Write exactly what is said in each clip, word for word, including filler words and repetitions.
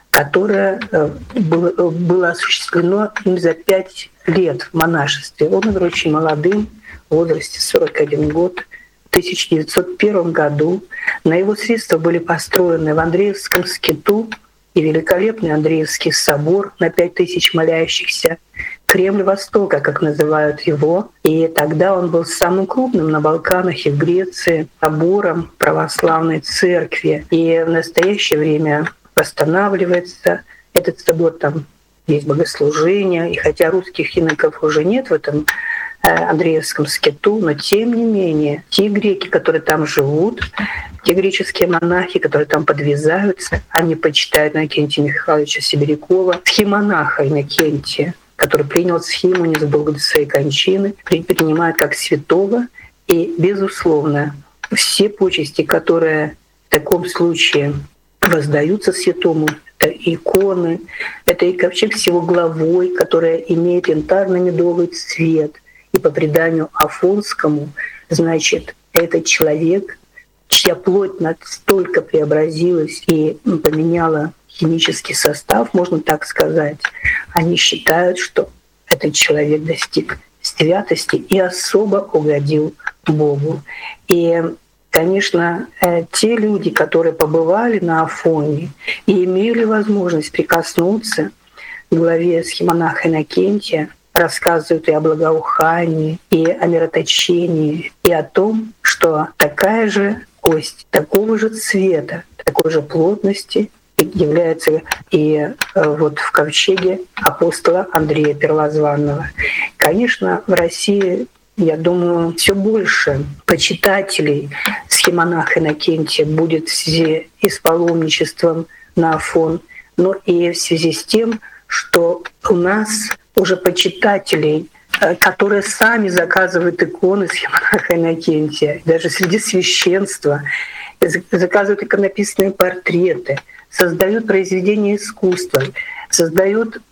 которое было, было осуществлено им за пять лет в монашестве. Он умер очень молодым, в возрасте сорок один год, в тысяча девятьсот первом году. На его средства были построены в Андреевском скиту и великолепный Андреевский собор на пять тысяч молящихся, Кремль Востока, как называют его. И тогда он был самым крупным на Балканах и в Греции собором православной церкви. И в настоящее время восстанавливается этот собор, там есть богослужение. И хотя русских иноков уже нет в этом Андреевском скиту, но тем не менее те греки, которые там живут, те греческие монахи, которые там подвязаются, они почитают Иннокентия Михайловича Сибирякова, схимонаха Иннокентия, который принял схиму незадолго до своей кончины, принимают как святого. И, безусловно, все почести, которые в таком случае воздаются святому, это иконы, это и ковчег с его главой, которая имеет янтарно-медовый цвет. И по преданию Афонскому, значит, этот человек, чья плоть настолько преобразилась и поменяла химический состав, можно так сказать, они считают, что этот человек достиг святости и особо угодил Богу. И, конечно, те люди, которые побывали на Афоне и имели возможность прикоснуться к главе схимонаха Иннокентия, рассказывают и о благоухании, и о мироточении, и о том, что такая же кость, такого же цвета, такой же плотности является и вот в ковчеге апостола Андрея Первозванного. Конечно, в России, я думаю, все больше почитателей схимонаха Иннокентия будет в связи и с паломничеством на Афон, но и в связи с тем, что у нас уже почитателей, которые сами заказывают иконы схимонаха Иннокентия, даже среди священства, заказывают иконописные портреты, создают произведения искусства, создают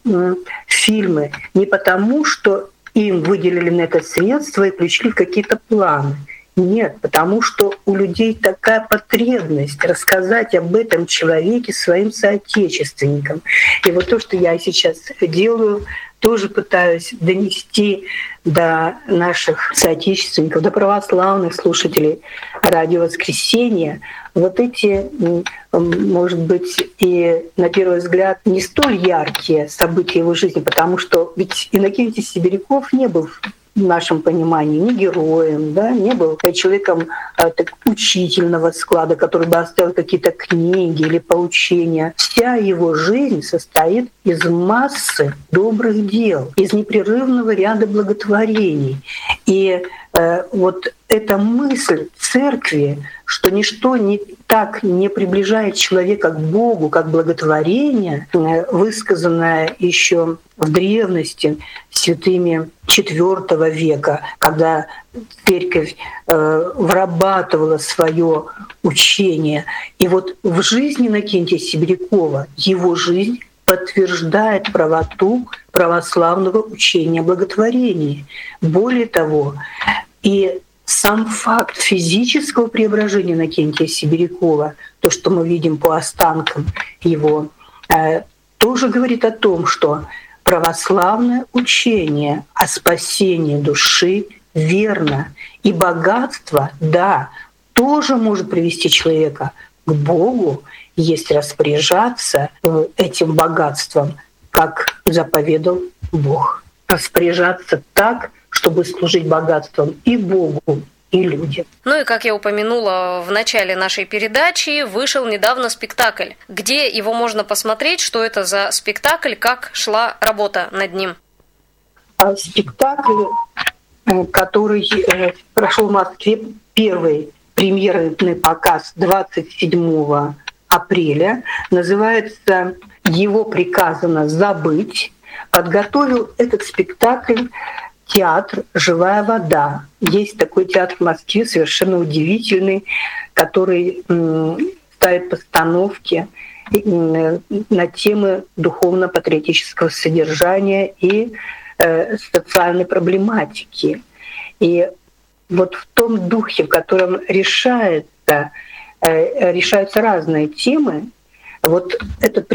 фильмы не потому, что им выделили на это средства и включили в какие-то планы. Нет, потому что у людей такая потребность рассказать об этом человеке своим соотечественникам. И вот то, что я сейчас делаю, тоже пытаюсь донести до наших соотечественников, до православных слушателей Радио Воскресенье вот эти, может быть, и на первый взгляд не столь яркие события его жизни, потому что ведь Иннокентий Сибиряков не был в нашем понимании не героем, да, не был человеком а, так, учительного склада, который бы оставил какие-то книги или поучения. Вся его жизнь состоит из массы добрых дел, из непрерывного ряда благотворений. И э, вот эта мысль церкви, что ничто не так не приближает человека к Богу, как благотворение, высказанное еще в древности святыми четвёртого века, когда церковь э, вырабатывала свое учение. И вот в жизни Иннокентия Сибирякова его жизнь подтверждает правоту православного учения о благотворении. Более того, и сам факт физического преображения Иннокентия Сибирякова, то, что мы видим по останкам его, тоже говорит о том, что православное учение о спасении души верно. И богатство, да, тоже может привести человека к Богу, если распоряжаться этим богатством, как заповедал Бог. Распоряжаться так, чтобы служить богатством и Богу, и людям. Ну и, как я упомянула в начале нашей передачи, вышел недавно спектакль. Где его можно посмотреть? Что это за спектакль? Как шла работа над ним? Спектакль, который прошел в Москве, первый премьерный показ двадцать седьмого апреля, называется «Его приказано забыть». Подготовил этот спектакль театр «Живая вода». Есть такой театр в Москве, совершенно удивительный, который ставит постановки на темы духовно-патриотического содержания и социальной проблематики. И вот в том духе, в котором решается, решаются разные темы, вот этот